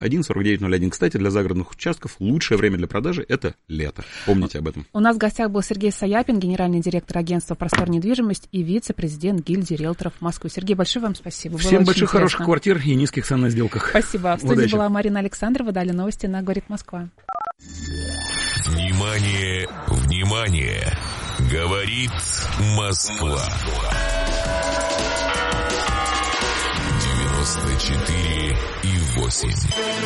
14901. Кстати, для загородных участков лучшее время для продажи – это лето. Помните об этом. У нас в гостях был Сергей Саяпин, генеральный директор агентства «Простор недвижимость» и вице-президент гильдии риэлторов Москвы. Сергей, большое вам спасибо. Всем больших хороших квартир и низких цен на сделках. Спасибо. В студии была Марина Александрова. Далее новости на «Говорит Москва». Внимание, внимание! Говорит Москва. 94,8.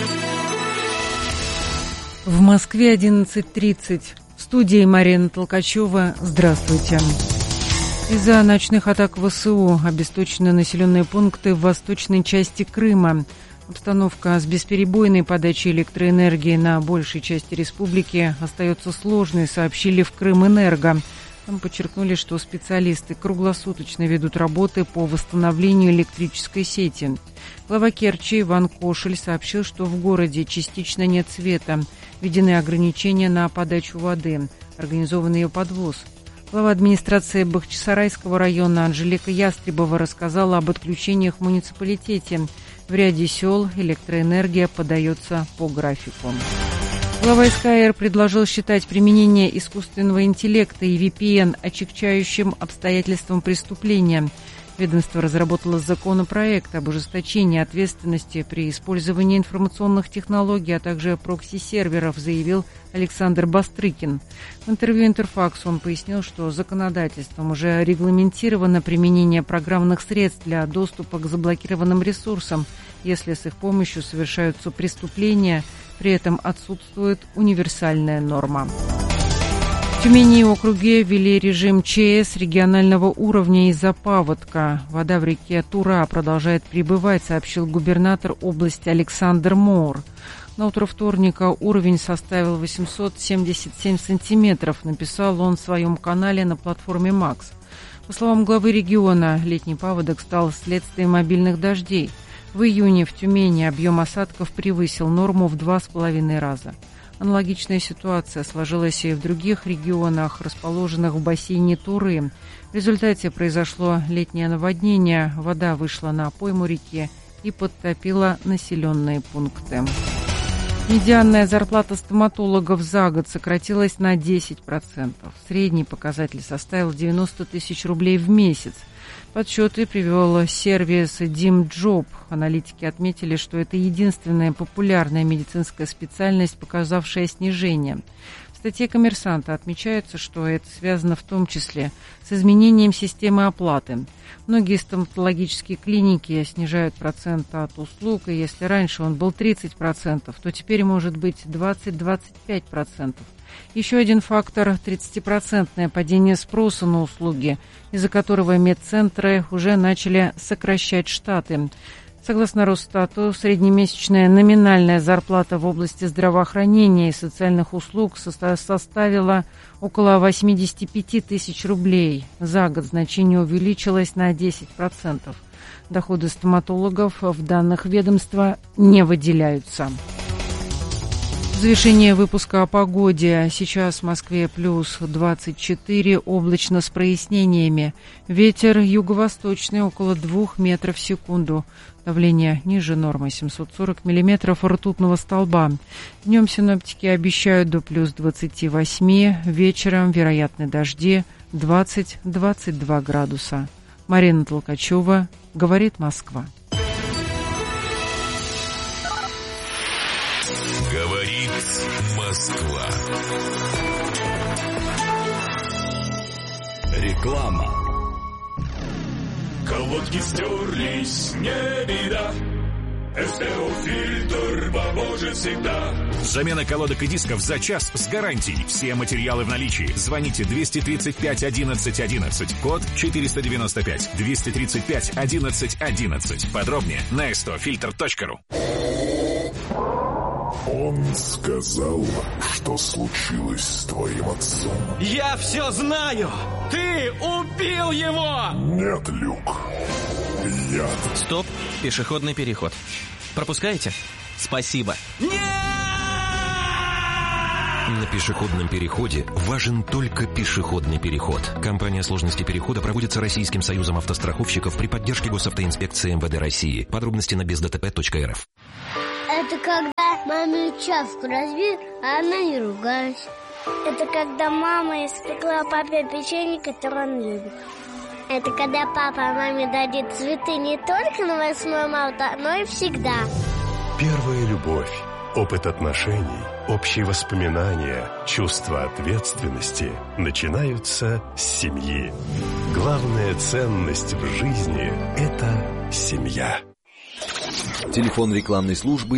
В Москве 11:30. В студии Марина Толкачева. Здравствуйте. Из-за ночных атак ВСУ обесточены населенные пункты в восточной части Крыма. Обстановка с бесперебойной подачей электроэнергии на большей части республики остается сложной, сообщили в Крымэнерго. Там подчеркнули, что специалисты круглосуточно ведут работы по восстановлению электрической сети. Глава Керчи Иван Кошель сообщил, что в городе частично нет света. Введены ограничения на подачу воды. Организован ее подвоз. Глава администрации Бахчисарайского района Анжелика Ястребова рассказала об отключениях в муниципалитете. В ряде сел электроэнергия подается по графику. Глава СКР предложил считать применение искусственного интеллекта и VPN отягчающим обстоятельством преступления. Ведомство разработало законопроект об ужесточении ответственности при использовании информационных технологий, а также прокси-серверов, заявил Александр Бастрыкин. В интервью «Интерфаксу» он пояснил, что законодательством уже регламентировано применение программных средств для доступа к заблокированным ресурсам, если с их помощью совершаются преступления, при этом отсутствует универсальная норма. В Тюмени и округе ввели режим ЧС регионального уровня из-за паводка. Вода в реке Тура продолжает прибывать, сообщил губернатор области Александр Моор. На утро вторника уровень составил 877 сантиметров, написал он в своем канале на платформе «Макс». По словам главы региона, летний паводок стал следствием обильных дождей. В июне в Тюмени объем осадков превысил норму в 2,5 раза. Аналогичная ситуация сложилась и в других регионах, расположенных в бассейне Туры. В результате произошло летнее наводнение, вода вышла на пойму реки и подтопила населенные пункты. Медианная зарплата стоматологов за год сократилась на 10%. Средний показатель составил 90 тысяч рублей в месяц. Подсчеты привел сервис DimJob. Аналитики отметили, что это единственная популярная медицинская специальность, показавшая снижение. В статье «Коммерсанта» отмечается, что это связано в том числе с изменением системы оплаты. Многие стоматологические клиники снижают процент от услуг, и если раньше он был 30%, то теперь может быть 20-25%. Еще один фактор – 30% падение спроса на услуги, из-за которого медцентры уже начали сокращать штаты. Согласно Росстату, среднемесячная номинальная зарплата в области здравоохранения и социальных услуг составила около 85 тысяч рублей. За год значение увеличилось на 10%. Доходы стоматологов в данных ведомства не выделяются. Завершение выпуска о погоде. Сейчас в Москве плюс 24, облачно с прояснениями. Ветер юго-восточный около 2 метров в секунду. Давление ниже нормы 740 миллиметров ртутного столба. Днем синоптики обещают до плюс 28, вечером вероятны дожди 20-22 градуса. Марина Толкачева, говорит Москва. Говорит Москва. Реклама. Колодки стерлись, не беда. СТО-фильтр поможет всегда. Замена колодок и дисков за час с гарантией. Все материалы в наличии. Звоните 235 11 11, код 495. 235 11 11. Подробнее на stofilter.ru. Он сказал, что случилось с твоим отцом. Я все знаю! Ты убил его! Нет, Люк. Я... Стоп, пешеходный переход. Пропускаете? Спасибо. Нет! На пешеходном переходе важен только пешеходный переход. Компания «Сложности перехода» проводится Российским союзом автостраховщиков при поддержке Госавтоинспекции МВД России. Подробности на бездтп.рф. Это когда маме чашку разбил, а она не ругалась. Это когда мама испекла папе печенье, которое он любит. Это когда папа маме дарит цветы не только на 8 марта, но и всегда. Первая любовь, опыт отношений, общие воспоминания, чувство ответственности начинаются с семьи. Главная ценность в жизни – это семья. Телефон рекламной службы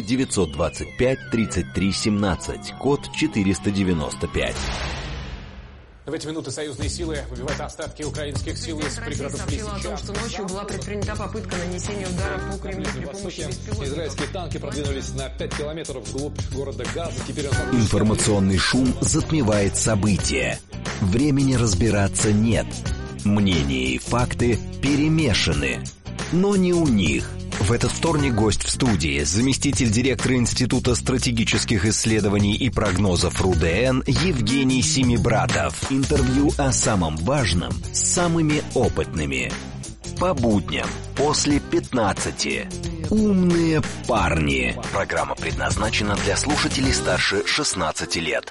925-33-17, код 495. В эти минуты союзные силы выбивают остатки украинских сил из пригородов Лисичанска. О том, что ночью была предпринята попытка нанесения удара по Кремлю при помощи беспилотников. Израильские танки продвинулись на 5 километров вглубь города Газа. Теперь Информационный шум затмевает события. Времени разбираться нет. Мнения и факты перемешаны. Но не у них. В этот вторник гость в студии, заместитель директора Института стратегических исследований и прогнозов РУДН Евгений Семибратов. Интервью о самом важном с самыми опытными. По будням после 15. Умные парни. Программа предназначена для слушателей старше 16 лет.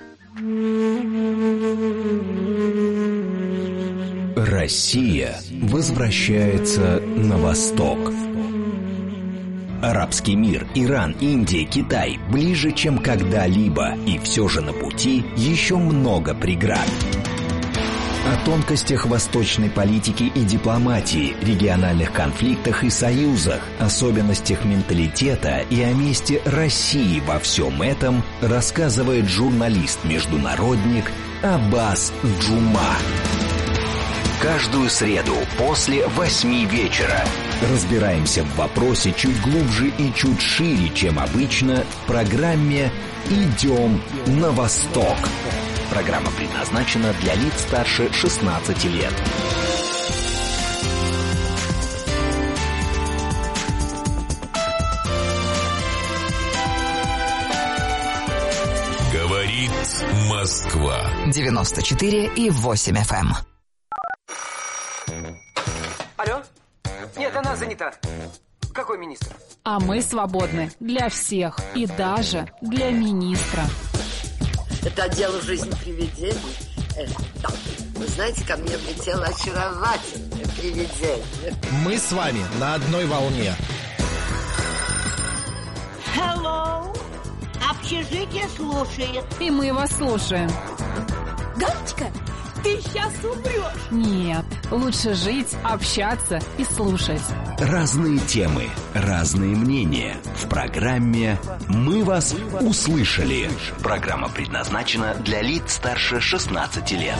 Россия возвращается на восток. Арабский мир, Иран, Индия, Китай ближе, чем когда-либо, и все же на пути еще много преград. О тонкостях восточной политики и дипломатии, региональных конфликтах и союзах, особенностях менталитета и о месте России во всем этом рассказывает журналист-международник Аббас Джума. Каждую среду после 8 вечера разбираемся в вопросе чуть глубже и чуть шире, чем обычно, в программе «Идем на восток». Программа предназначена для лиц старше 16 лет. Говорит Москва. 94,8 FM. Алло? Нет, она занята. Какой министр? А мы свободны для всех и даже для министра. Это дело жизни привидений. Да. Вы знаете, ко мне влетело очаровательное привидение. Мы с вами на одной волне. Hello. Общежитие слушает. И мы вас слушаем. Галочка, ты сейчас умрешь. Нет, лучше жить, общаться и слушать. Разные темы, разные мнения. В программе «Мы вас услышали». Программа предназначена для лиц старше 16 лет.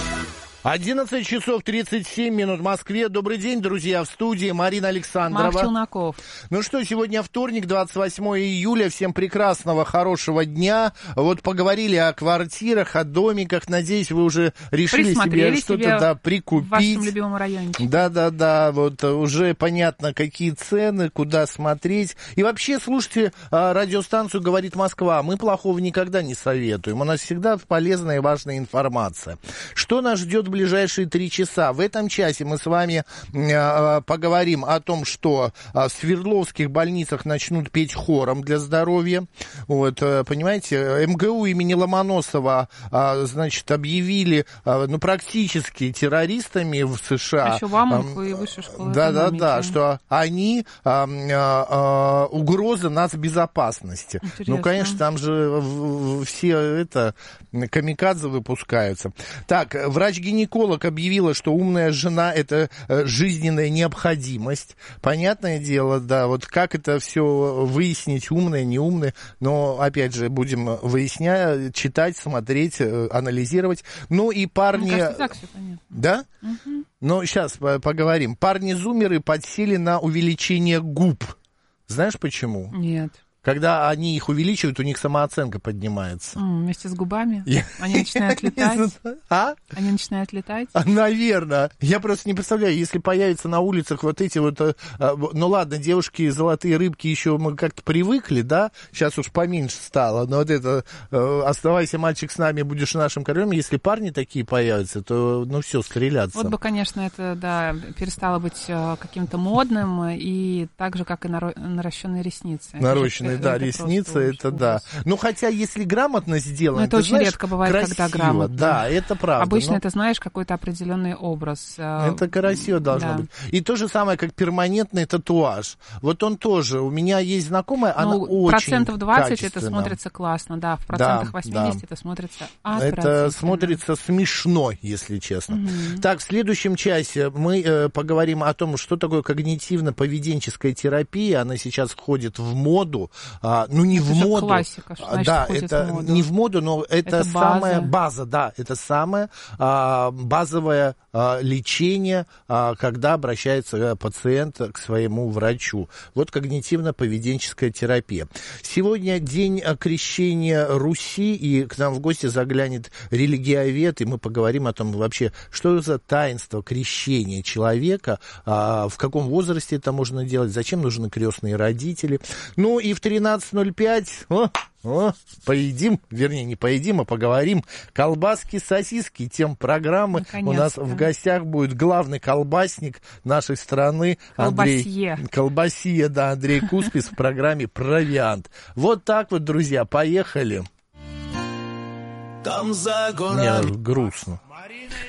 11 часов 37 минут в Москве. Добрый день, друзья, в студии Марина Александрова. Марк Челноков. Ну что, сегодня вторник, 28 июля. Всем прекрасного, хорошего дня. Вот поговорили о квартирах, о домиках. Надеюсь, вы уже решили себе что-то прикупить. В вашем любимом районе. Да. Вот уже понятно, какие цены, куда смотреть. И вообще, слушайте радиостанцию «Говорит Москва». Мы плохого никогда не советуем. У нас всегда полезная и важная информация. Что нас ждет в ближайшие 3 часа? В этом часе мы с вами поговорим о том, что в Свердловских больницах начнут петь хором для здоровья. Вот, понимаете, МГУ имени Ломоносова, значит, объявили, практически террористами в США. Еще в Амурку и высшей школы экономики. Да, что они угроза нацбезопасности. Интересно. Ну, конечно, там же все камикадзе выпускаются. Так, врач-гинеколог объявила, что умная жена – это жизненная необходимость. Понятное дело, да, вот как это все выяснить, умное, неумное, но, опять же, будем выяснять, читать, смотреть, анализировать. Ну и парни... Мне кажется, так все понятно. Да? Угу. Ну, сейчас поговорим. Парни-зумеры подсели на увеличение губ. Знаешь почему? Нет. Когда они их увеличивают, у них самооценка поднимается. Вместе с губами? Они начинают летать? Они начинают летать? Наверное. Я просто не представляю, если появятся на улицах вот эти вот... Ну ладно, девушки, золотые рыбки еще мы как-то привыкли, да? Сейчас уж поменьше стало. Но вот это «Оставайся, мальчик, с нами, будешь нашим королем». Если парни такие появятся, то, все, стреляться. Вот бы, конечно, это, да, перестало быть каким-то модным, и так же, как и наращенные ресницы. Нарощенные красные, да, ресницы, это да. Ну, хотя, если грамотно сделано, это очень редко бывает, красиво, когда грамотно. Да, это правда. Обычно это, знаешь, какой-то определенный образ. Это красиво должно быть. И то же самое, как перманентный татуаж. Вот он тоже. У меня есть знакомая, она очень 20% это смотрится классно, да. В процентах 80 это смотрится отвратительно. Это смотрится смешно, если честно. Так, в следующем часе мы поговорим о том, что такое когнитивно-поведенческая терапия. Она сейчас входит в моду. Ну, не это в моду. Классика, что значит, да, входит это в моду. не в моду, но это самая база, да, это самое базовое лечение, когда обращается пациент к своему врачу. Вот когнитивно-поведенческая терапия. Сегодня день крещения Руси, и к нам в гости заглянет религиовед, и мы поговорим о том вообще, что за таинство крещения человека, в каком возрасте это можно делать, зачем нужны крестные родители. Ну и в 13:05 поедим, вернее, не поедим, а поговорим. Колбаски, сосиски, тем программы. У нас в гостях будет главный колбасник нашей страны. Колбасье, да, Андрей Куспис в программе «Провиант». Вот так вот, друзья, поехали. Там за Мне грустно.